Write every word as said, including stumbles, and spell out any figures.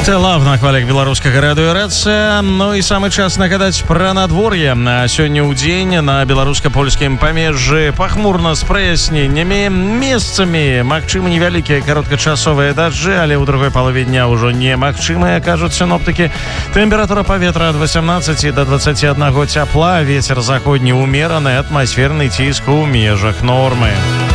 Лав на хвалях беларускага радыёрацыя. Ну і самы час нагадаць пра надвор'е. Сёння ў дзень на беларуска-польскім памежжы пахмурна з праясненнямі, месцамі магчымы невялікія кароткачасовыя дажджы, але ў другой палове дня ўжо немагчымыя, кажуць сіноптыкі. Тэмпература паветра ад восемнадцати до двадцати одного цяпла, вецер заходні ўмераны, атмасферны ціск у межах нормы.